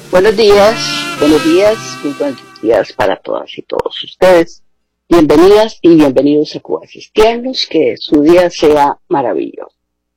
Buenos días, muy buenos días para todas y todos ustedes. Bienvenidas y bienvenidos a Cubasis Tiernos, que su día sea maravilloso.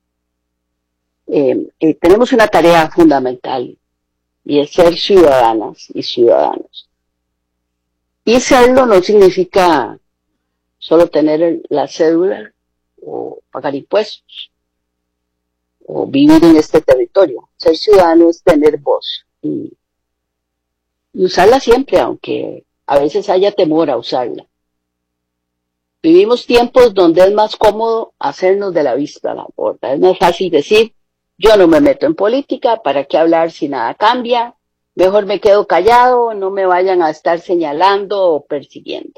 Tenemos una tarea fundamental y es ser ciudadanas y ciudadanos. Y serlo no significa solo tener la cédula o pagar impuestos o vivir en este territorio. Ser ciudadano es tener voz y usarla siempre, aunque a veces haya temor a usarla. Vivimos tiempos donde es más cómodo hacernos de la vista gorda. Es más fácil decir, yo no me meto en política, ¿para qué hablar si nada cambia? Mejor me quedo callado, no me vayan a estar señalando o persiguiendo.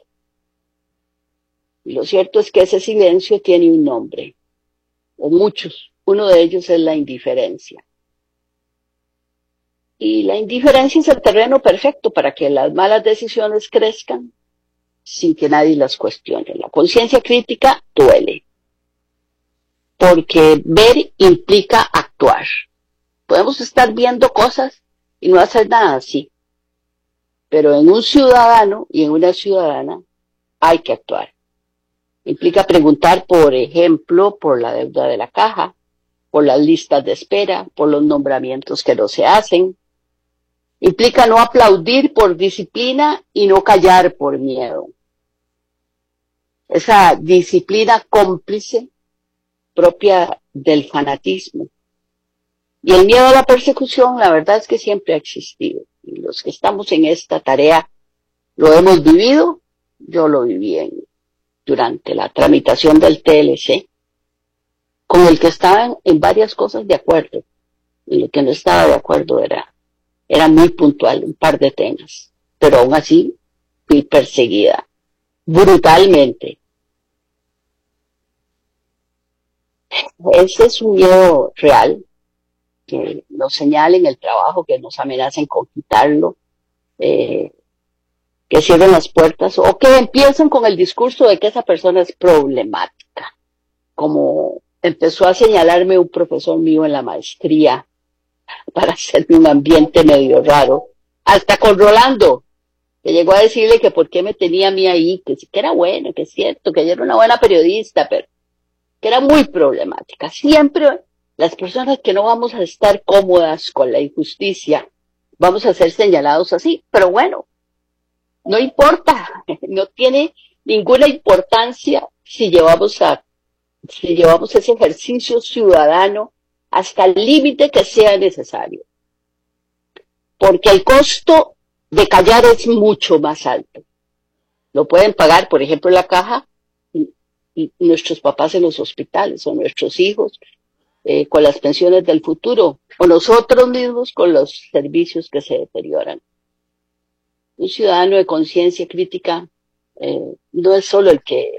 Y lo cierto es que ese silencio tiene un nombre, o muchos. Uno de ellos es la indiferencia. Y la indiferencia es el terreno perfecto para que las malas decisiones crezcan sin que nadie las cuestione. La conciencia crítica duele, porque ver implica actuar. Podemos estar viendo cosas y no hacer nada así, pero en un ciudadano y en una ciudadana hay que actuar. Implica preguntar, por ejemplo, por la deuda de la caja, por las listas de espera, por los nombramientos que no se hacen. Implica no aplaudir por disciplina y no callar por miedo. Esa disciplina cómplice propia del fanatismo. Y el miedo a la persecución, la verdad es que siempre ha existido. Y los que estamos en esta tarea lo hemos vivido. Yo lo viví durante la tramitación del TLC, con el que estaban en varias cosas de acuerdo. Y lo que no estaba de acuerdo era muy puntual, un par de temas. Pero aún así fui perseguida brutalmente. Ese es un miedo real, que nos señalen el trabajo, que nos amenacen con quitarlo, que cierren las puertas o que empiecen con el discurso de que esa persona es problemática, como empezó a señalarme un profesor mío en la maestría para hacerme un ambiente medio raro, hasta con Rolando, que llegó a decirle que por qué me tenía a mí ahí, que sí que era bueno, que es cierto, que ella era una buena periodista, pero que era muy problemática. Siempre las personas que no vamos a estar cómodas con la injusticia, vamos a ser señalados así, pero bueno, no importa, no tiene ninguna importancia si llevamos ese ejercicio ciudadano hasta el límite que sea necesario. Porque el costo de callar es mucho más alto. Lo pueden pagar, por ejemplo, en la caja, y nuestros papás en los hospitales, o nuestros hijos con las pensiones del futuro, o nosotros mismos con los servicios que se deterioran. Un ciudadano de conciencia crítica no es solo el que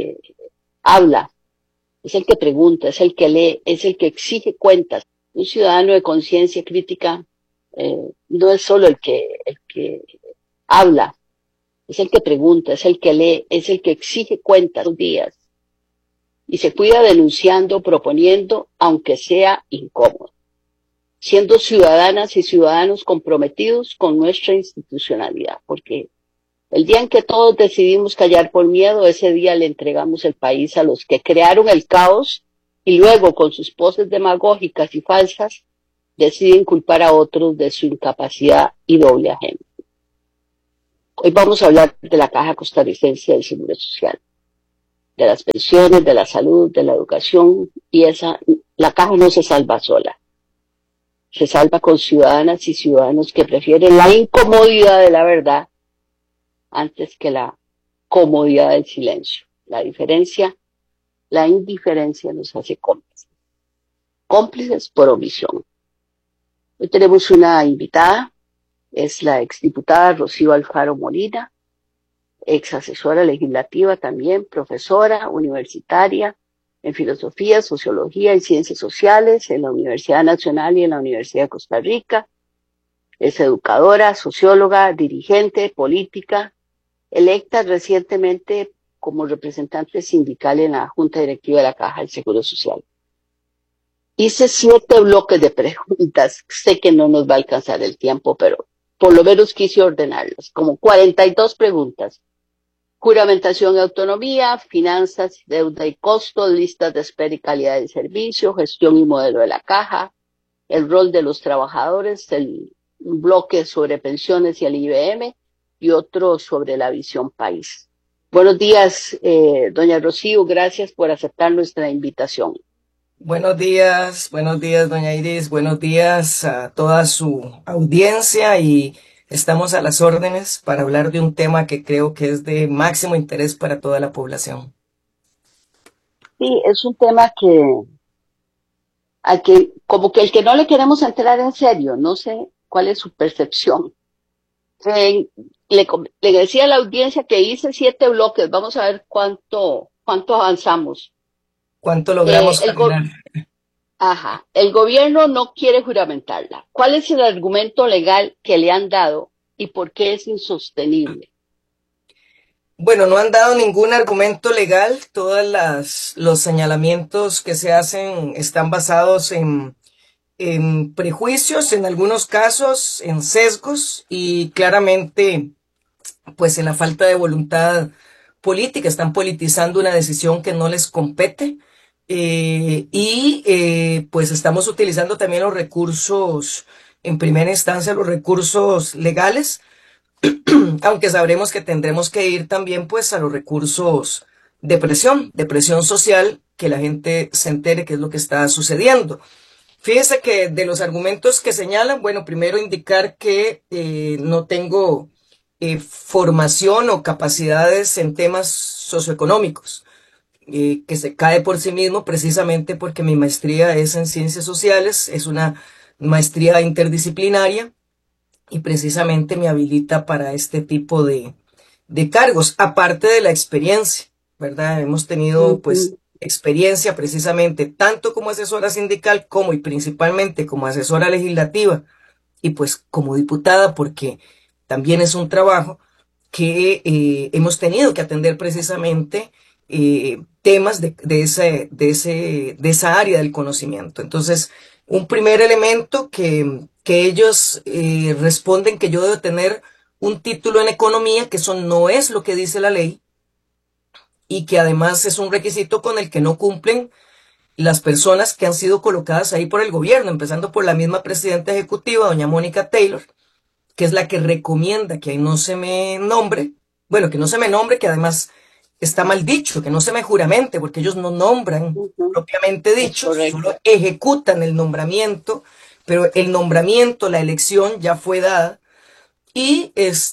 habla, es el que pregunta, es el que lee, es el que exige cuentas. Un ciudadano de conciencia crítica no es solo el que habla, es el que pregunta, es el que lee, es el que exige cuentas los días y se cuida denunciando, proponiendo, aunque sea incómodo, siendo ciudadanas y ciudadanos comprometidos con nuestra institucionalidad, porque el día en que todos decidimos callar por miedo, ese día le entregamos el país a los que crearon el caos y luego, con sus poses demagógicas y falsas, deciden culpar a otros de su incapacidad y doble agenda. Hoy vamos a hablar de la Caja Costarricense del Seguro Social, de las pensiones, de la salud, de la educación, y la caja no se salva sola. Se salva con ciudadanas y ciudadanos que prefieren la incomodidad de la verdad antes que la comodidad del silencio. La indiferencia nos hace cómplices. Cómplices por omisión. Hoy tenemos una invitada, es la exdiputada Rocío Alfaro Molina, ex asesora legislativa también, profesora universitaria en filosofía, sociología y ciencias sociales en la Universidad Nacional y en la Universidad de Costa Rica. Es educadora, socióloga, dirigente, política, electa recientemente como representante sindical en la Junta Directiva de la Caja del Seguro Social. Hice 7 bloques de preguntas. Sé que no nos va a alcanzar el tiempo, pero por lo menos quise ordenarlas. Como 42 preguntas. Juramentación y autonomía, finanzas, deuda y costos, listas de espera y calidad de servicio, gestión y modelo de la caja, el rol de los trabajadores, un bloque sobre pensiones y el IBM y otro sobre la visión país. Buenos días, doña Rocío, gracias por aceptar nuestra invitación. Buenos días, doña Iris, buenos días a toda su audiencia y estamos a las órdenes para hablar de un tema que creo que es de máximo interés para toda la población. Sí, es un tema como que el que no le queremos entrar en serio, no sé cuál es su percepción. Eh, le decía a la audiencia que hice 7 bloques, vamos a ver cuánto avanzamos. ¿Cuánto Eh, logramos el, go- caminar? el gobierno no quiere juramentarla. ¿Cuál es el argumento legal que le han dado y por qué es insostenible? Bueno, no han dado ningún argumento legal. Los señalamientos que se hacen están basados en prejuicios, en algunos casos, en sesgos y claramente pues en la falta de voluntad política, están politizando una decisión que no les compete pues estamos utilizando también los recursos, en primera instancia los recursos legales, aunque sabremos que tendremos que ir también pues a los recursos de presión social, que la gente se entere qué es lo que está sucediendo. Fíjese que de los argumentos que señalan, bueno, primero indicar que no tengo formación o capacidades en temas socioeconómicos, que se cae por sí mismo precisamente porque mi maestría es en ciencias sociales, es una maestría interdisciplinaria y precisamente me habilita para este tipo de cargos, aparte de la experiencia, ¿verdad? Hemos tenido pues Ujú. experiencia precisamente tanto como asesora sindical como y principalmente como asesora legislativa y pues como diputada porque también es un trabajo que hemos tenido que atender precisamente temas de esa área del conocimiento. Entonces, un primer elemento que ellos responden que yo debo tener un título en economía, que eso no es lo que dice la ley y que además es un requisito con el que no cumplen las personas que han sido colocadas ahí por el gobierno, empezando por la misma presidenta ejecutiva, doña Mónica Taylor, que es la que recomienda que no se me nombre, bueno, que no se me nombre, que además está mal dicho, que no se me juramente, porque ellos no nombran Ujú. propiamente Es dicho, solo correcto. ejecutan el nombramiento, pero el nombramiento, la elección ya fue dada y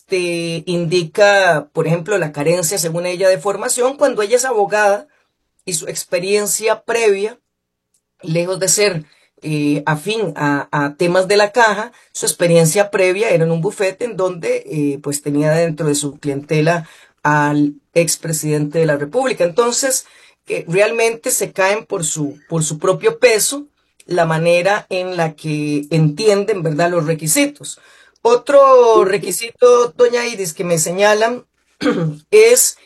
indica, por ejemplo, la carencia, según ella, de formación cuando ella es abogada y su experiencia previa lejos de ser afín a temas de la caja, su experiencia previa era en un bufete en donde pues tenía dentro de su clientela al expresidente de la República. Entonces, realmente se caen por su propio peso la manera en la que entienden, ¿verdad?, los requisitos. Otro Ujú. requisito, doña Iris, que me señalan es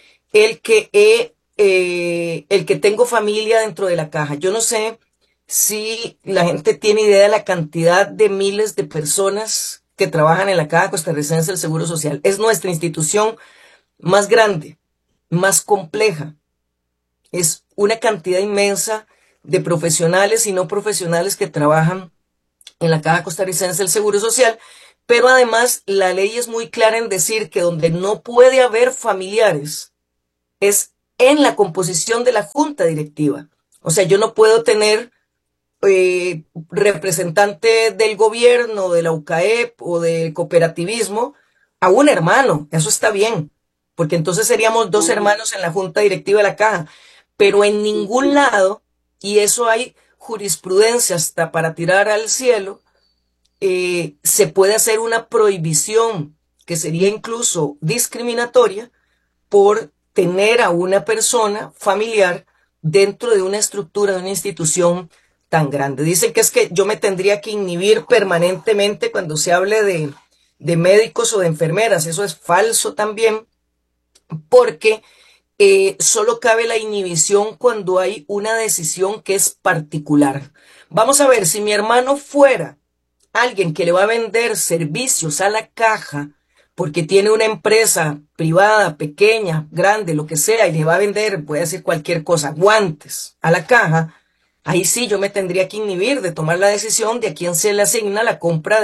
el que tengo familia dentro de la caja. Yo no sé si la gente tiene idea de la cantidad de miles de personas que trabajan en la Caja Costarricense del Seguro Social. Es nuestra institución más grande, más compleja. Es una cantidad inmensa de profesionales y no profesionales que trabajan en la Caja Costarricense del Seguro Social, pero además la ley es muy clara en decir que donde no puede haber familiares es en la composición de la junta directiva. O sea, yo no puedo tener representante del gobierno, de la UCAEP o del cooperativismo a un hermano. Eso está bien, porque entonces seríamos dos Ujú. hermanos en la junta directiva de la caja. Pero en ningún Ujú. lado, y eso hay jurisprudencia hasta para tirar al cielo, se puede hacer una prohibición que sería incluso discriminatoria por tener a una persona familiar dentro de una estructura, de una institución tan grande. Dicen que es que yo me tendría que inhibir permanentemente cuando se hable de médicos o de enfermeras. Eso es falso también, porque solo cabe la inhibición cuando hay una decisión que es particular. Vamos a ver, si mi hermano fuera alguien que le va a vender servicios a la caja, porque tiene una empresa privada, pequeña, grande, lo que sea, y le va a vender, voy a decir cualquier cosa, guantes a la caja, ahí sí yo me tendría que inhibir de tomar la decisión de a quién se le asigna la compra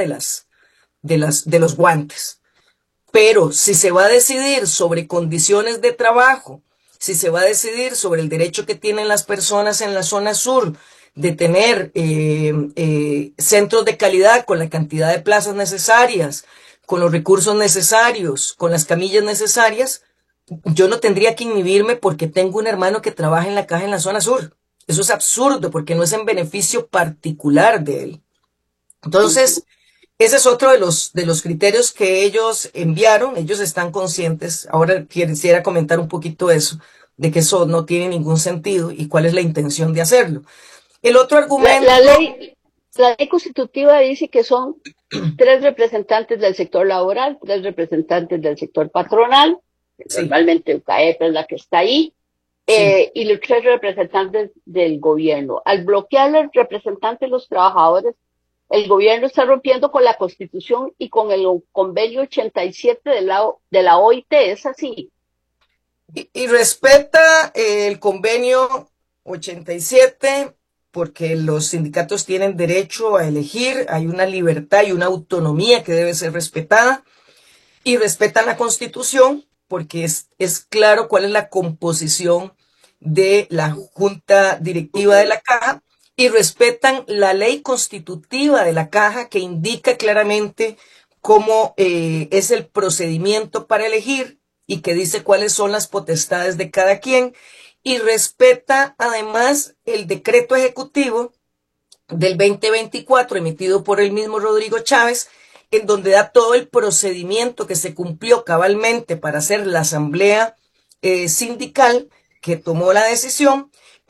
de los guantes. Pero si se va a decidir sobre condiciones de trabajo, si se va a decidir sobre el derecho que tienen las personas en la zona sur de tener centros de calidad con la cantidad de plazas necesarias, con los recursos necesarios, con las camillas necesarias, yo no tendría que inhibirme porque tengo un hermano que trabaja en la caja en la zona sur. Eso es absurdo porque no es en beneficio particular de él. Entonces, ese es otro de los criterios que ellos enviaron. Ellos están conscientes. Ahora quisiera comentar un poquito eso, de que eso no tiene ningún sentido y cuál es la intención de hacerlo. El otro argumento... La ley constitutiva dice que son 3 representantes del sector laboral, 3 representantes del sector patronal, Sí, normalmente UCAEP es la que está ahí, sí. y los 3 representantes del gobierno. Al bloquear los representantes de los trabajadores, el gobierno está rompiendo con la Constitución y con el convenio 87 de la OIT, ¿es así? Y respeta el convenio 87 porque los sindicatos tienen derecho a elegir, hay una libertad y una autonomía que debe ser respetada, y respetan la Constitución porque es claro cuál es la composición de la Junta Directiva de la Caja, y respetan la ley constitutiva de la Caja que indica claramente cómo es el procedimiento para elegir y que dice cuáles son las potestades de cada quien, y respeta además el decreto ejecutivo del 2024 emitido por el mismo Rodrigo Chávez, en donde da todo el procedimiento que se cumplió cabalmente para hacer la asamblea sindical que tomó la decisión,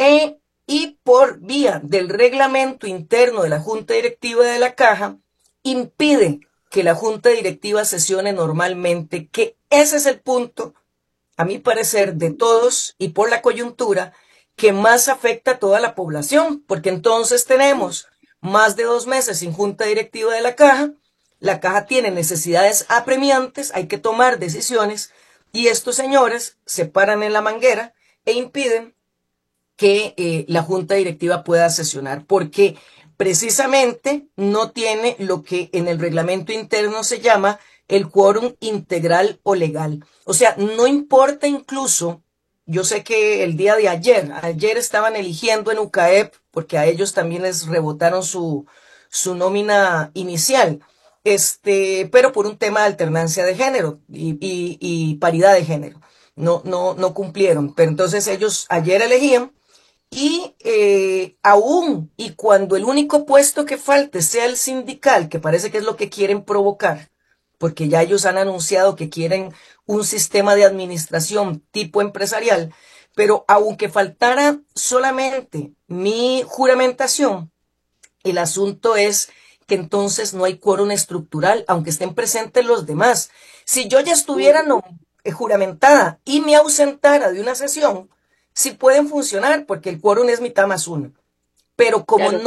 y por vía del reglamento interno de la Junta Directiva de la Caja impide que la Junta Directiva sesione normalmente, que ese es el punto, a mi parecer, de todos y por la coyuntura, que más afecta a toda la población, porque entonces tenemos más de 2 meses sin junta directiva de la caja tiene necesidades apremiantes, hay que tomar decisiones, y estos señores se paran en la manguera e impiden que la junta directiva pueda sesionar, porque precisamente no tiene lo que en el reglamento interno se llama el quórum integral o legal. O sea, no importa incluso, yo sé que el día de ayer estaban eligiendo en UCAEP, porque a ellos también les rebotaron su nómina inicial, pero por un tema de alternancia de género y paridad de género. No cumplieron, pero entonces ellos ayer elegían, y aún y cuando el único puesto que falte sea el sindical, que parece que es lo que quieren provocar, porque ya ellos han anunciado que quieren un sistema de administración tipo empresarial, pero aunque faltara solamente mi juramentación, el asunto es que entonces no hay quórum estructural, aunque estén presentes los demás. Si yo ya estuviera juramentada y me ausentara de una sesión, sí pueden funcionar porque el quórum es mitad más uno. Pero Claro.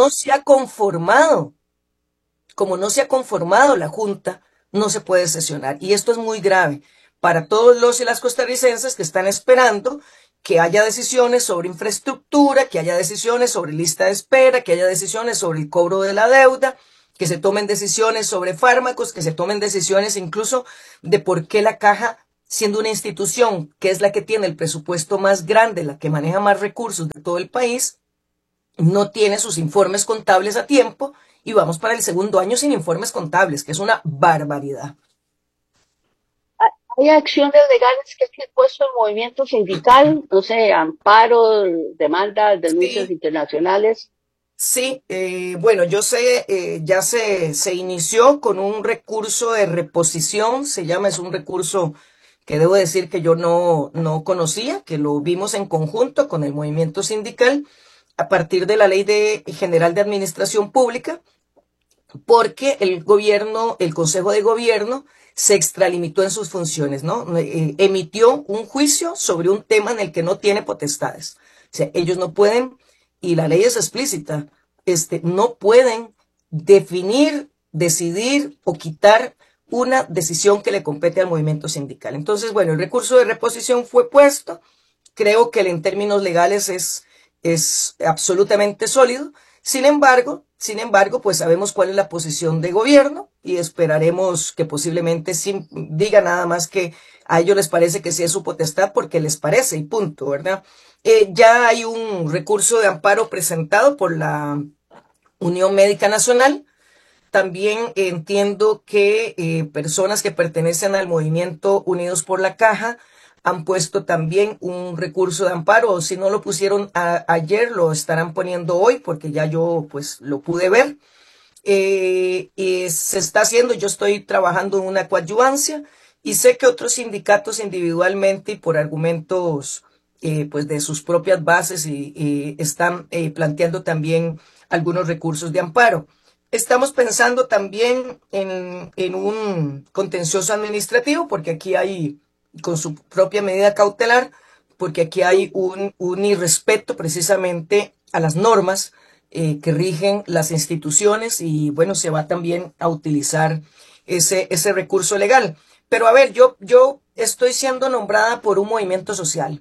como no se ha conformado la Junta, no se puede sesionar. Y esto es muy grave para todos los y las costarricenses que están esperando que haya decisiones sobre infraestructura, que haya decisiones sobre lista de espera, que haya decisiones sobre el cobro de la deuda, que se tomen decisiones sobre fármacos, que se tomen decisiones incluso de por qué la caja, siendo una institución que es la que tiene el presupuesto más grande, la que maneja más recursos de todo el país, no tiene sus informes contables a tiempo, y vamos para el segundo año sin informes contables, que es una barbaridad. Hay acciones legales que han puesto el movimiento sindical, no sé, amparo, demandas, denuncias Sí, internacionales. sí, bueno, yo sé, ya se inició con un recurso de reposición, se llama, es un recurso que debo decir que yo no conocía, que lo vimos en conjunto con el movimiento sindical a partir de la General de Administración Pública, porque el gobierno, el Consejo de Gobierno, se extralimitó en sus funciones, ¿no? Emitió un juicio sobre un tema en el que no tiene potestades. O sea, ellos no pueden, y la ley es explícita, no pueden definir, decidir o quitar una decisión que le compete al movimiento sindical. Entonces, bueno, el recurso de reposición fue puesto. Creo que en términos legales es absolutamente sólido. Sin embargo, pues sabemos cuál es la posición de gobierno y esperaremos que posiblemente diga nada más que a ellos les parece que sí es su potestad porque les parece y punto, ¿verdad? Ya hay un recurso de amparo presentado por la Unión Médica Nacional. También entiendo que personas que pertenecen al movimiento Unidos por la Caja han puesto también un recurso de amparo, o si no lo pusieron ayer, lo estarán poniendo hoy, porque ya yo pues lo pude ver. Y se está haciendo, yo estoy trabajando en una coadyuvancia y sé que otros sindicatos individualmente y por argumentos pues de sus propias bases y están planteando también algunos recursos de amparo. Estamos pensando también en un contencioso administrativo, porque aquí hay, con su propia medida cautelar, porque aquí hay un irrespeto precisamente a las normas que rigen las instituciones y bueno, se va también a utilizar ese recurso legal. Pero a ver, yo estoy siendo nombrada por un movimiento social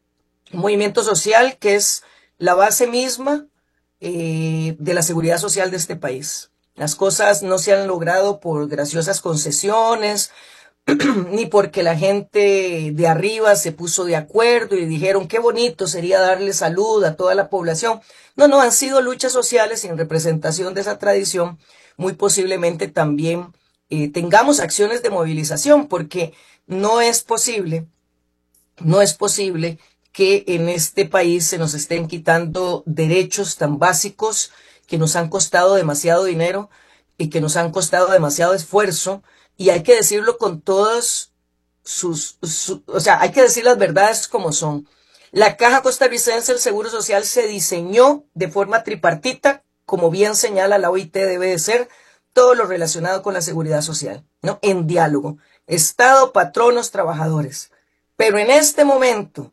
que es la base misma de la seguridad social de este país. Las cosas no se han logrado por graciosas concesiones, ni porque la gente de arriba se puso de acuerdo y dijeron qué bonito sería darle salud a toda la población. No, han sido luchas sociales y en representación de esa tradición, muy posiblemente también tengamos acciones de movilización, porque no es posible, no es posible que en este país se nos estén quitando derechos tan básicos que nos han costado demasiado dinero y que nos han costado demasiado esfuerzo, y hay que decirlo con todos o sea, hay que decir las verdades como son. La Caja Costarricense del Seguro Social se diseñó de forma tripartita, como bien señala la OIT debe de ser, todo lo relacionado con la seguridad social, ¿no? En diálogo. Estado, patronos, trabajadores. Pero en este momento,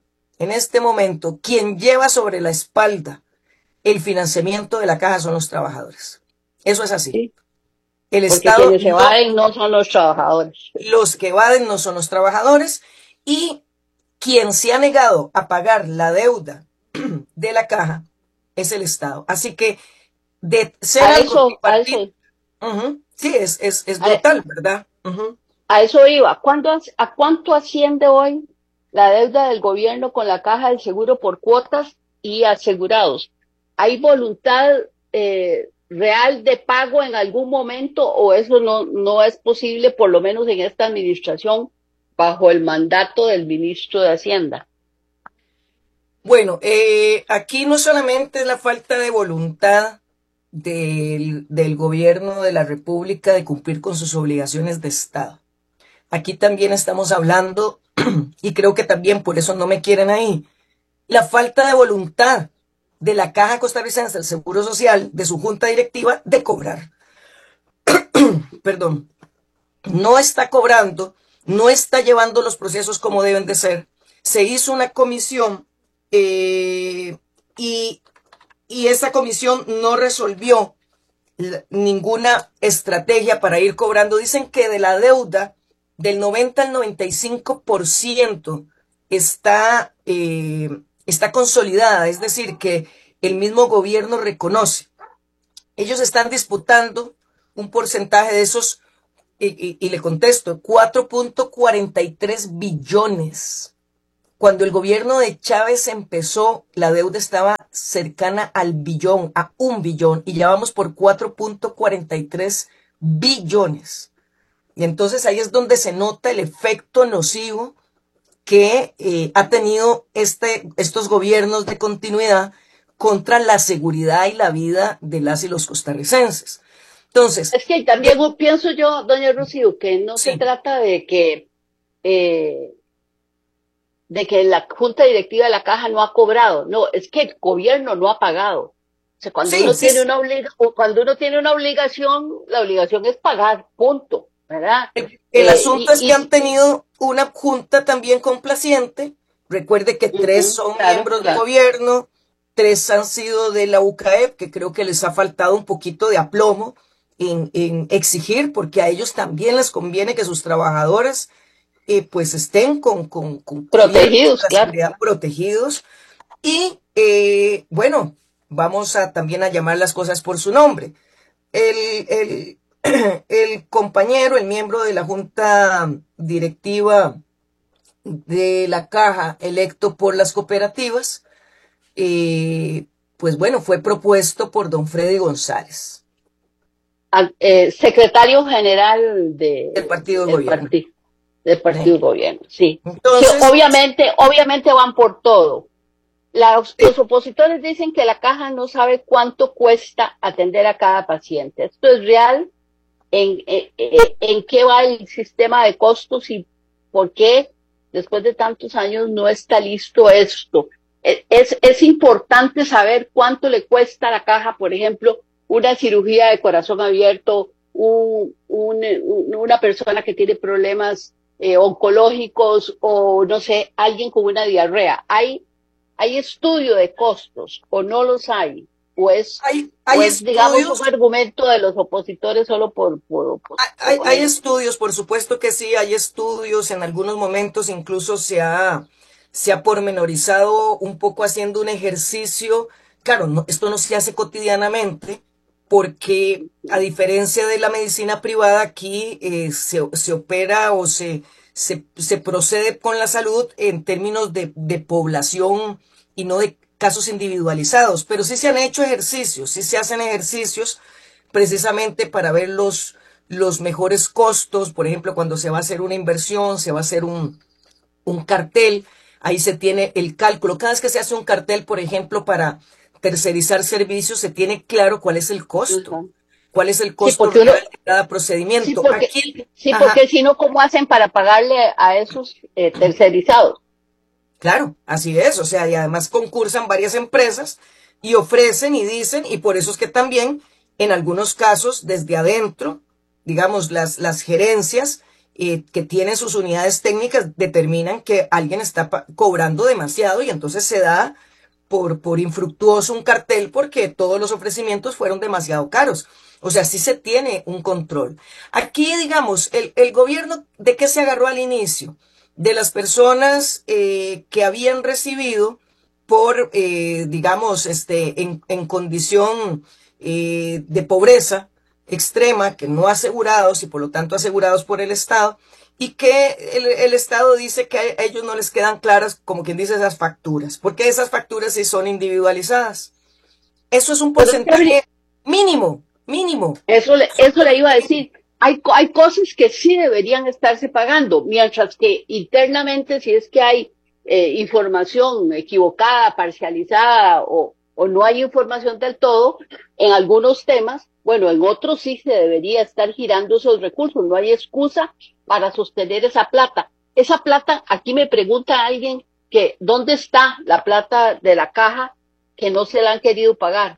quien lleva sobre la espalda el financiamiento de la caja son los trabajadores. Eso es así. Sí, El porque Estado quienes se evaden no son los trabajadores. los que evaden no son los trabajadores, y quien se ha negado a pagar la deuda de la caja es el Estado. Así que de ser A algo eso, a tripartito, eso, sí, es a, brutal, ¿verdad? a eso iba. ¿A cuánto asciende hoy la deuda del gobierno con la Caja del Seguro por cuotas y asegurados? ¿Hay voluntad real de pago en algún momento o eso no es posible, por lo menos en esta administración, bajo el mandato del ministro de Hacienda? Bueno, aquí no solamente es la falta de voluntad del gobierno de la República de cumplir con sus obligaciones de Estado. Aquí también estamos hablando, y creo que también por eso no me quieren ahí, la falta de voluntad de la Caja Costarricense del Seguro Social, de su junta directiva, de cobrar. Perdón, no está cobrando, no está llevando los procesos como deben de ser. Se hizo una comisión y esa comisión no resolvió ninguna estrategia para ir cobrando. Dicen que de la deuda del 90 al 95% está consolidada, es decir, que el mismo gobierno reconoce. Ellos están disputando un porcentaje de esos, y le contesto, 4.43 billones. Cuando el gobierno de Chávez empezó, la deuda estaba cercana al billón, a 1 billón, y ya vamos por 4.43 billones. Y entonces ahí es donde se nota el efecto nocivo que ha tenido estos gobiernos de continuidad contra la seguridad y la vida de las y los costarricenses. Entonces, Es que también pienso yo, doña Rocío, que no se sí, trata eh, de que la junta directiva de la caja no ha cobrado, no, es que el gobierno no ha pagado. O sea, sí, sí, cuando uno tiene una obligación, la obligación es pagar, punto, ¿verdad? el asunto es que han Y tenido una junta también complaciente. Recuerde que 3 son claro, miembros del claro. gobierno, 3 han sido de la UCAEP, que creo que les ha faltado un poquito de aplomo en exigir, porque a ellos también les conviene que sus trabajadores pues estén con cubiertos Protegidos, de claro. seguridad, protegidos. Y bueno, vamos a también a llamar las cosas por su nombre. El, el compañero, el miembro de la junta directiva de la caja electo por las cooperativas, pues bueno, fue propuesto por don Freddy González, Secretario general del partido de del gobierno. partido, del partido de gobierno, sí. Sí, Entonces, obviamente van por todo. Los opositores dicen que la caja no sabe cuánto cuesta atender a cada paciente. ¿Esto es real? ¿En qué va el sistema de costos y por qué después de tantos años no está listo esto? Es importante saber cuánto le cuesta a la caja, por ejemplo, una cirugía de corazón abierto, una persona que tiene problemas oncológicos o, no sé, alguien con una diarrea. ¿Hay estudio de costos o no los hay? hay Digamos, un estudios. argumento de los opositores solo por Hay oponer. estudios, por supuesto que sí, hay estudios, en algunos momentos incluso se ha pormenorizado un poco haciendo un ejercicio. Claro, no, esto no se hace cotidianamente porque a diferencia de la medicina privada, aquí se opera o se procede con la salud en términos de población y no de casos individualizados, pero sí se han hecho ejercicios, sí se hacen ejercicios precisamente para ver los mejores costos. Por ejemplo, cuando se va a hacer una inversión, se va a hacer un cartel, ahí se tiene el cálculo. Cada vez que se hace un cartel, por ejemplo, para tercerizar servicios, se tiene claro cuál es el costo. Ajá. ¿Cuál es el Sí, costo porque uno, real de cada procedimiento? Aquí, sí, ajá, porque si no, ¿cómo hacen para pagarle a esos tercerizados? claro, así es. O sea, y además concursan varias empresas y ofrecen y dicen, y por eso es que también, en algunos casos, desde adentro, digamos, las gerencias que tienen sus unidades técnicas determinan que alguien está cobrando demasiado y entonces se da por infructuoso un cartel porque todos los ofrecimientos fueron demasiado caros. O sea, sí se tiene un control. Aquí, digamos, el gobierno, ¿de qué se agarró al inicio? De las personas que habían recibido por, digamos, en condición de pobreza extrema, que no asegurados y por lo tanto asegurados por el Estado, y que el Estado dice que a ellos no les quedan claras, como quien dice, esas facturas, porque esas facturas sí son individualizadas. Eso es un Pero es que porcentaje mínimo, mínimo. eso le iba a decir. Hay cosas que sí deberían estarse pagando, mientras que internamente, si es que hay información equivocada, parcializada o no hay información del todo, en algunos temas, bueno, en otros sí se debería estar girando esos recursos. No hay excusa para sostener esa plata. Esa plata, aquí me pregunta alguien que, ¿dónde está la plata de la caja que no se la han querido pagar?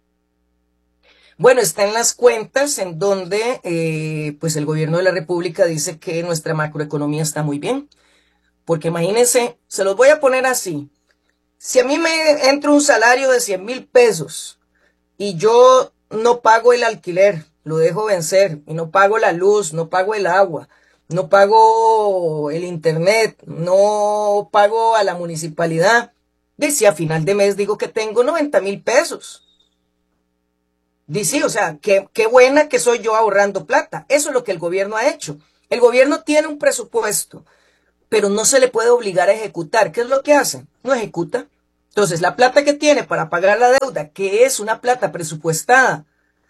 Bueno, está en las cuentas en donde pues el gobierno de la República dice que nuestra macroeconomía está muy bien. Porque imagínense, se los voy a poner así. Si a mí me entra un salario de 100,000 pesos y yo no pago el alquiler, lo dejo vencer, y no pago la luz, no pago el agua, no pago el internet, no pago a la municipalidad, si a final de mes digo que tengo 90,000 pesos. Dice, o sea, qué buena que soy yo ahorrando plata. Eso es lo que el gobierno ha hecho. El gobierno tiene un presupuesto, pero no se le puede obligar a ejecutar. ¿Qué es lo que hace? No ejecuta. Entonces, la plata que tiene para pagar la deuda, que es una plata presupuestada,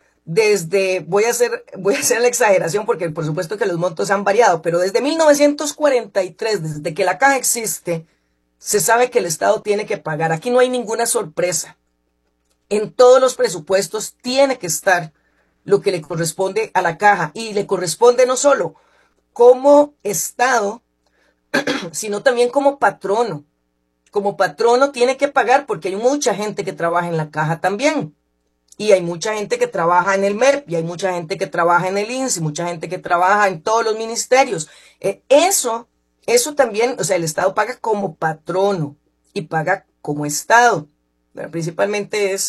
voy a hacer la exageración porque por supuesto que los montos han variado, pero desde 1943, desde que la caja existe, se sabe que el Estado tiene que pagar. Aquí no hay ninguna sorpresa. En todos los presupuestos tiene que estar lo que le corresponde a la caja y le corresponde no solo como Estado, sino también como patrono. Como patrono tiene que pagar porque hay mucha gente que trabaja en la caja también. Y hay mucha gente que trabaja en el MEP, y hay mucha gente que trabaja en el INSS, mucha gente que trabaja en todos los ministerios. Eso también, o sea, el Estado paga como patrono y paga como Estado. Principalmente es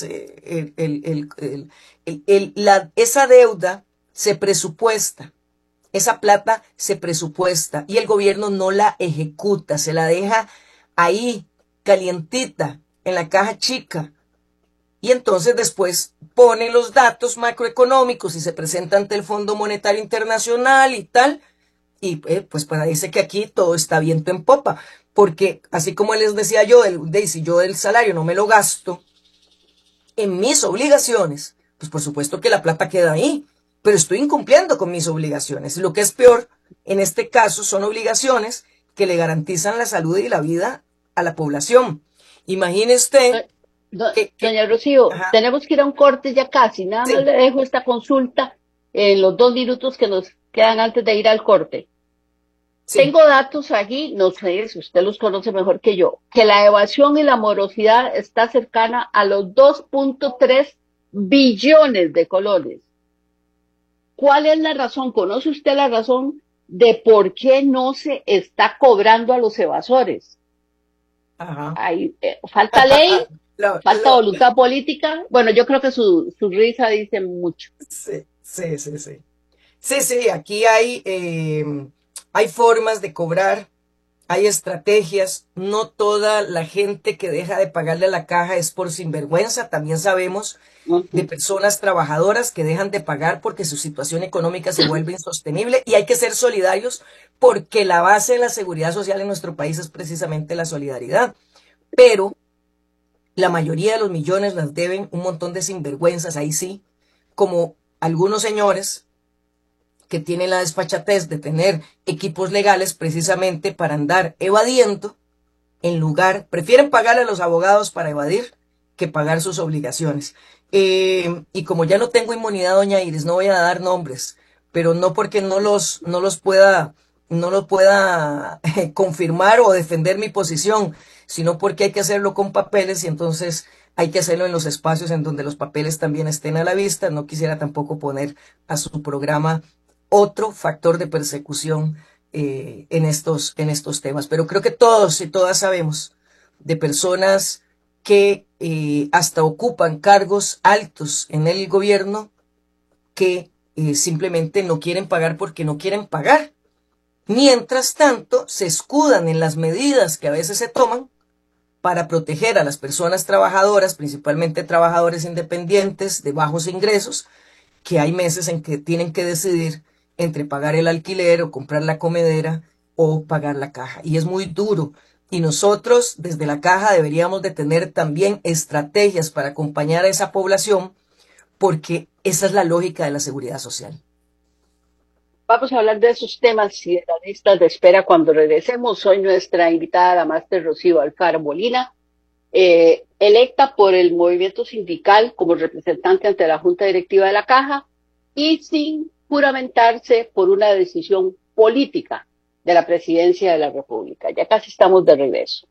esa deuda se presupuesta, esa plata se presupuesta y el gobierno no la ejecuta, se la deja ahí calientita en la caja chica. Y entonces después pone los datos macroeconómicos y se presenta ante el Fondo Monetario Internacional y tal. Y pues parece que aquí todo está viento en popa. Porque así como les decía yo, si yo el salario no me lo gasto en mis obligaciones, pues por supuesto que la plata queda ahí. Pero estoy incumpliendo con mis obligaciones. Y lo que es peor, en este caso, son obligaciones que le garantizan la salud y la vida a la población. Imagine usted... Doña Rocío, ajá, tenemos que ir a un corte ya casi. Nada más le dejo esta consulta en los 2 minutos que nos quedan antes de ir al corte. Sí. Tengo datos aquí, no sé si usted los conoce mejor que yo, que la evasión y la morosidad está cercana a los 2.3 billones de colones. ¿Cuál es la razón? ¿Conoce usted la razón de por qué no se está cobrando a los evasores? Ajá. Falta ley, falta voluntad política. Bueno, yo creo que su risa dice mucho. Sí, aquí hay formas de cobrar, hay estrategias. No toda la gente que deja de pagarle a la caja es por sinvergüenza. También sabemos de personas trabajadoras que dejan de pagar porque su situación económica se vuelve insostenible, y hay que ser solidarios porque la base de la seguridad social en nuestro país es precisamente la solidaridad. Pero la mayoría de los millones las deben un montón de sinvergüenzas, ahí sí, como algunos señores que tienen la desfachatez de tener equipos legales precisamente para andar evadiendo, prefieren pagarle a los abogados para evadir que pagar sus obligaciones. Y como ya no tengo inmunidad, doña Iris, no voy a dar nombres, pero no porque no los pueda confirmar o defender mi posición, sino porque hay que hacerlo con papeles, y entonces hay que hacerlo en los espacios en donde los papeles también estén a la vista. No quisiera tampoco poner a su programa otro factor de persecución en estos temas, pero creo que todos y todas sabemos de personas que hasta ocupan cargos altos en el gobierno que simplemente no quieren pagar porque no quieren pagar. Mientras tanto, se escudan en las medidas que a veces se toman para proteger a las personas trabajadoras, principalmente trabajadores independientes de bajos ingresos, que hay meses en que tienen que decidir entre pagar el alquiler o comprar la comedera o pagar la caja. Y es muy duro. Y nosotros desde la caja deberíamos de tener también estrategias para acompañar a esa población, porque esa es la lógica de la seguridad social. Vamos a hablar de esos temas y de las listas de espera cuando regresemos. Hoy nuestra invitada, la máster Rocío Alfaro Molina, electa por el movimiento sindical como representante ante la Junta Directiva de la Caja y sin juramentarse por una decisión política de la Presidencia de la República. Ya casi estamos de regreso.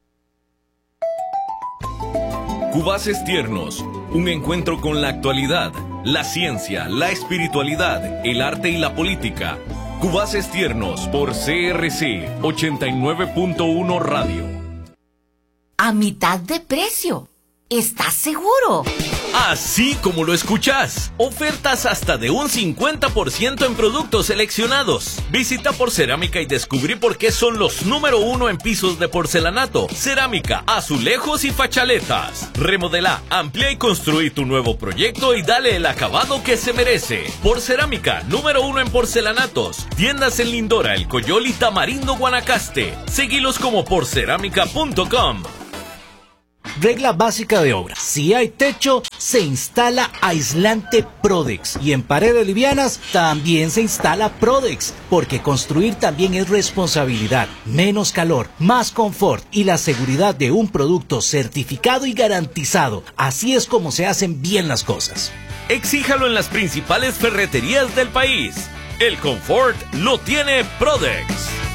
Cubaces Tiernos, un encuentro con la actualidad, la ciencia, la espiritualidad, el arte y la política. Cubaces Tiernos por CRC 89.1 Radio. A mitad de precio. ¿Estás seguro? Así como lo escuchas. Ofertas hasta de un 50% en productos seleccionados. Visita Porcerámica y descubrí por qué son los número 1 en pisos de porcelanato, cerámica, azulejos y fachaletas. Remodela, amplía y construí tu nuevo proyecto y dale el acabado que se merece. Porcerámica, número 1 en porcelanatos. Tiendas en Lindora, El Coyol y Tamarindo, Guanacaste. Seguilos como porcerámica.com. Regla básica de obra: si hay techo, se instala aislante Prodex, y en paredes livianas también se instala Prodex, porque construir también es responsabilidad. Menos calor, más confort y la seguridad de un producto certificado y garantizado. Así es como se hacen bien las cosas. Exíjalo en las principales ferreterías del país. El confort lo tiene Prodex.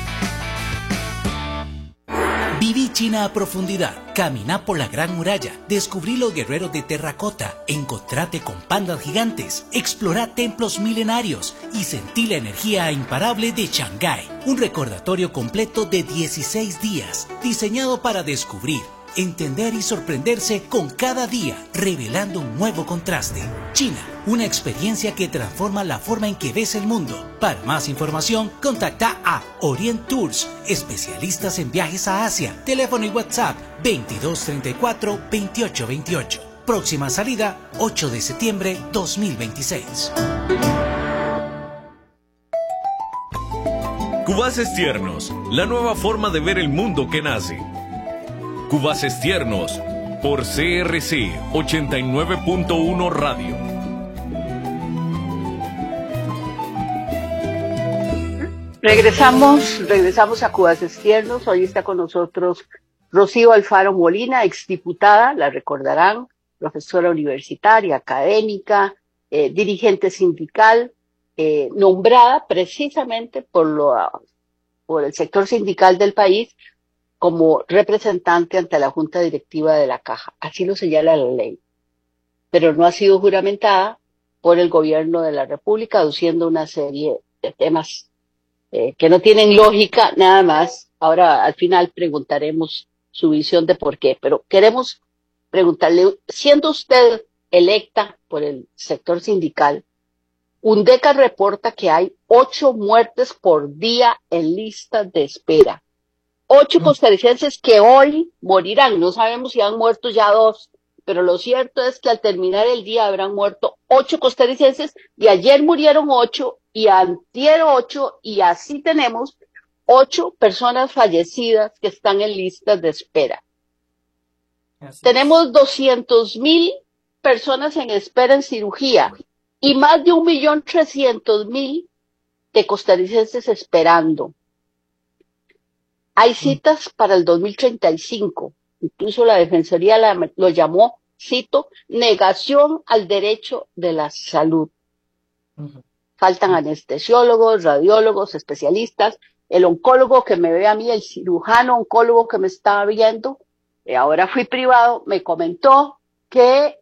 Viví China a profundidad, caminá por la Gran Muralla, descubrí los guerreros de terracota, encontrate con pandas gigantes, explorá templos milenarios y sentí la energía imparable de Shanghái. Un recordatorio completo de 16 días, diseñado para descubrir, Entender y sorprenderse con cada día, revelando un nuevo contraste. China, una experiencia que transforma la forma en que ves el mundo. Para más información, contacta a Orient Tours, especialistas en viajes a Asia. Teléfono y WhatsApp 2234-2828. Próxima salida, 8 de septiembre 2026. Cubaces Tiernos, la nueva forma de ver el mundo que nace. Cubaces Tiernos, por CRC 89.1 Radio. Regresamos a Cubaces Tiernos. Hoy está con nosotros Rocío Alfaro Molina, exdiputada, la recordarán, profesora universitaria, académica, dirigente sindical, nombrada precisamente por el sector sindical del país como representante ante la Junta Directiva de la Caja. Así lo señala la ley. Pero no ha sido juramentada por el gobierno de la República, aduciendo una serie de temas que no tienen lógica, nada más. Ahora, al final, preguntaremos su visión de por qué. Pero queremos preguntarle, siendo usted electa por el sector sindical, UNDECA reporta que hay 8 muertes por día en listas de espera. 8 costarricenses que hoy morirán. No sabemos si han muerto ya 2, pero lo cierto es que al terminar el día habrán muerto 8 costarricenses y ayer murieron 8 y antier 8 y así tenemos 8 personas fallecidas que están en listas de espera. Tenemos 200,000 personas en espera en cirugía y más de 1.300.000 de costarricenses esperando. Hay citas para el 2035, incluso la Defensoría lo llamó, cito, negación al derecho de la salud. Faltan anestesiólogos, radiólogos, especialistas, el oncólogo que me ve a mí, el cirujano oncólogo que me estaba viendo, ahora fui privado, me comentó que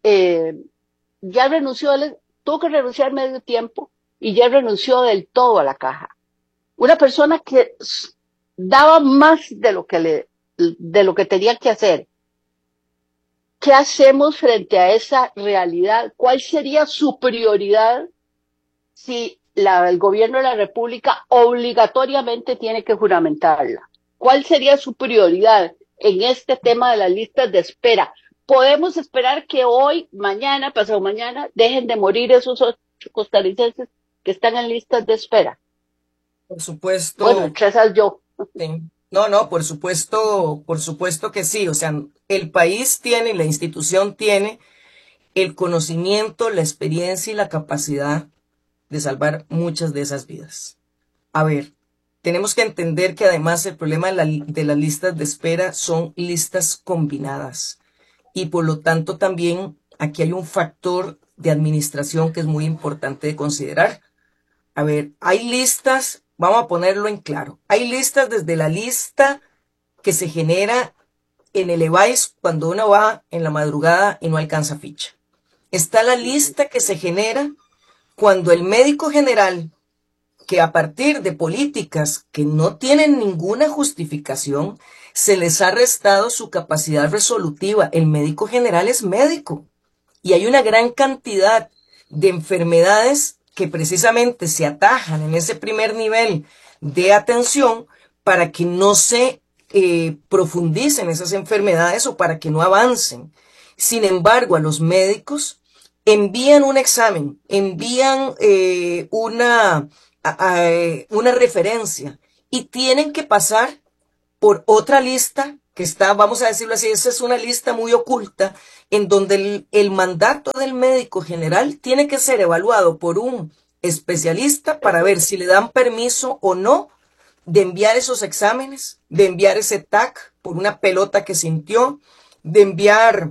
ya renunció, tuvo que renunciar medio tiempo y ya renunció del todo a la Caja. Una persona que daba más de lo que tenía que hacer. ¿Qué hacemos frente a esa realidad? ¿Cuál sería su prioridad si el gobierno de la República obligatoriamente tiene que juramentarla? ¿Cuál sería su prioridad en este tema de las listas de espera? ¿Podemos esperar que hoy, mañana, pasado mañana, dejen de morir esos 8 costarricenses que están en listas de espera? Por supuesto. Bueno, entre esas yo. Sí. No, por supuesto que sí. O sea, el país tiene, la institución tiene el conocimiento, la experiencia y la capacidad de salvar muchas de esas vidas. A ver, tenemos que entender que además el problema de las listas de espera son listas combinadas y por lo tanto también aquí hay un factor de administración que es muy importante de considerar. A ver, hay listas. Vamos a ponerlo en claro. Hay listas desde la lista que se genera en el EVAIS cuando uno va en la madrugada y no alcanza ficha. Está la lista que se genera cuando el médico general, que a partir de políticas que no tienen ninguna justificación, se les ha restado su capacidad resolutiva. El médico general es médico y hay una gran cantidad de enfermedades que precisamente se atajan en ese primer nivel de atención para que no se profundicen esas enfermedades o para que no avancen. Sin embargo, a los médicos envían un examen, envían una referencia y tienen que pasar por otra lista que está, vamos a decirlo así, esa es una lista muy oculta en donde el mandato del médico general tiene que ser evaluado por un especialista para ver si le dan permiso o no de enviar esos exámenes, de enviar ese TAC por una pelota que sintió, de enviar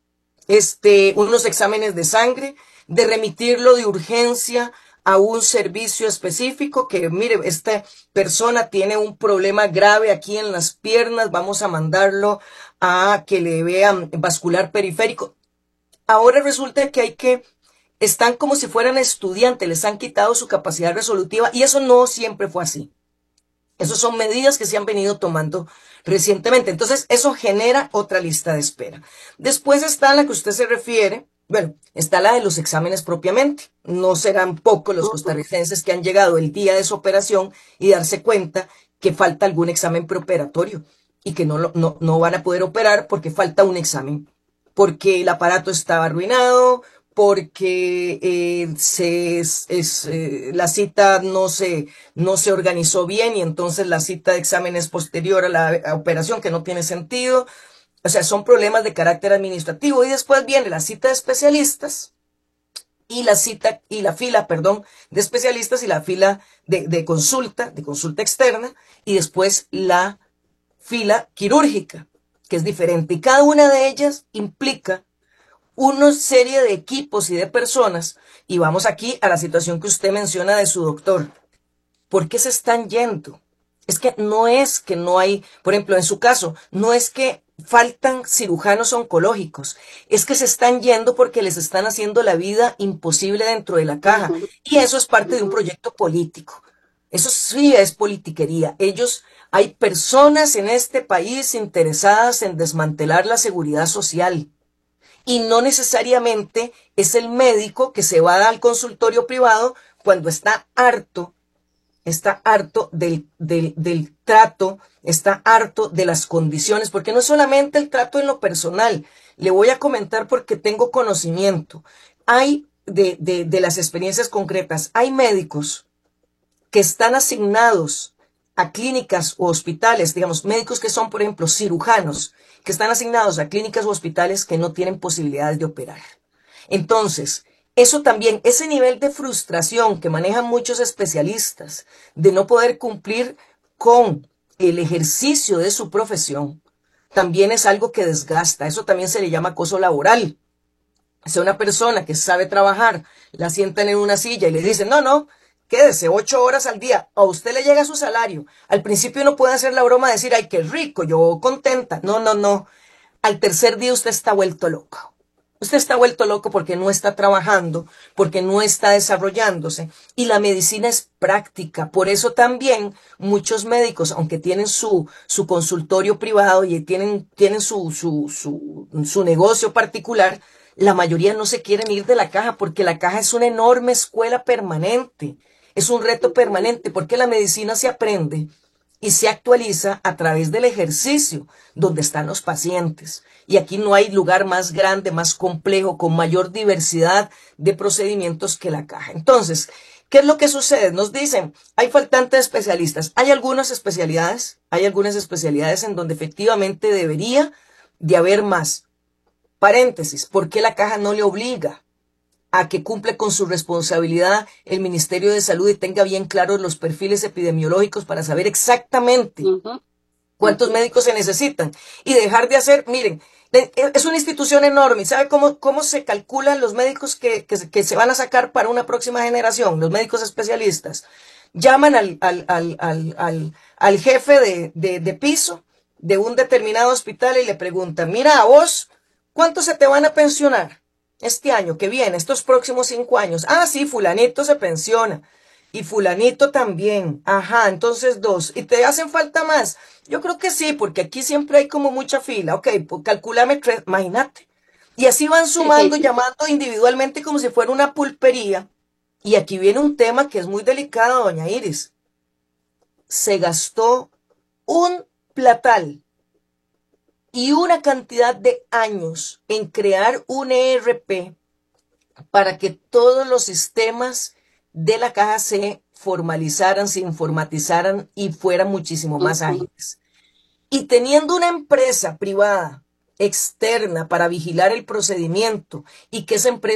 unos exámenes de sangre, de remitirlo de urgencia a un servicio específico que, mire, esta persona tiene un problema grave aquí en las piernas, vamos a mandarlo a que le vean vascular periférico. Ahora resulta que están como si fueran estudiantes, les han quitado su capacidad resolutiva y eso no siempre fue así. Esas son medidas que se han venido tomando recientemente. Entonces, eso genera otra lista de espera. Después está la que usted se refiere. Bueno, está la de los exámenes propiamente. No serán pocos los costarricenses que han llegado el día de su operación y darse cuenta que falta algún examen preoperatorio y que no van a poder operar porque falta un examen, porque el aparato estaba arruinado, porque la cita no se organizó bien y entonces la cita de examen es posterior a la operación, que no tiene sentido. O sea, son problemas de carácter administrativo. Y después viene la cita de especialistas y la fila de especialistas y la fila de consulta externa, y después la fila quirúrgica, que es diferente. Y cada una de ellas implica una serie de equipos y de personas. Y vamos aquí a la situación que usted menciona de su doctor. ¿Por qué se están yendo? Es que no hay, por ejemplo, en su caso, no es que faltan cirujanos oncológicos, es que se están yendo porque les están haciendo la vida imposible dentro de la caja. Y eso es parte de un proyecto político. Eso sí es politiquería. Hay personas en este país interesadas en desmantelar la seguridad social. Y no necesariamente es el médico que se va al consultorio privado cuando está harto del trato, está harto de las condiciones, porque no es solamente el trato en lo personal. Le voy a comentar porque tengo conocimiento. Hay de las experiencias concretas, hay médicos que están asignados a clínicas o hospitales, digamos, médicos que son, por ejemplo, cirujanos, que están asignados a clínicas o hospitales que no tienen posibilidades de operar. Entonces, eso también, ese nivel de frustración que manejan muchos especialistas de no poder cumplir con el ejercicio de su profesión, también es algo que desgasta. Eso también se le llama acoso laboral. O sea, una persona que sabe trabajar, la sientan en una silla y le dicen, no, quédese 8 horas al día, a usted le llega su salario. Al principio no puede hacer la broma de decir, ay, qué rico, yo contenta. No. Al tercer día usted está vuelto loco. Usted está vuelto loco porque no está trabajando, porque no está desarrollándose. Y la medicina es práctica. Por eso también muchos médicos, aunque tienen su consultorio privado y tienen su negocio particular, la mayoría no se quieren ir de la caja porque la caja es una enorme escuela permanente. Es un reto permanente porque la medicina se aprende y se actualiza a través del ejercicio donde están los pacientes. Y aquí no hay lugar más grande, más complejo, con mayor diversidad de procedimientos que la caja. Entonces, ¿qué es lo que sucede? Nos dicen, hay faltantes de especialistas. Hay algunas especialidades en donde efectivamente debería de haber más. Paréntesis, ¿por qué la caja no le obliga a que cumple con su responsabilidad el Ministerio de Salud y tenga bien claros los perfiles epidemiológicos para saber exactamente cuántos médicos se necesitan? Y dejar de hacer, miren, es una institución enorme. ¿Sabe cómo se calculan los médicos que se van a sacar para una próxima generación? Los médicos especialistas. Llaman al jefe de piso de un determinado hospital y le preguntan, mira, a vos, ¿cuántos se te van a pensionar este año que viene, estos próximos 5 años? Ah, sí, fulanito se pensiona. Y fulanito también. Ajá, entonces 2. ¿Y te hacen falta más? Yo creo que sí, porque aquí siempre hay como mucha fila. Ok, pues calculame 3, imagínate. Y así van sumando, llamando individualmente como si fuera una pulpería. Y aquí viene un tema que es muy delicado, doña Iris. Se gastó un platal y una cantidad de años en crear un ERP para que todos los sistemas de la caja se formalizaran, se informatizaran y fueran muchísimo más ágiles. Y teniendo una empresa privada externa para vigilar el procedimiento y que esa empresa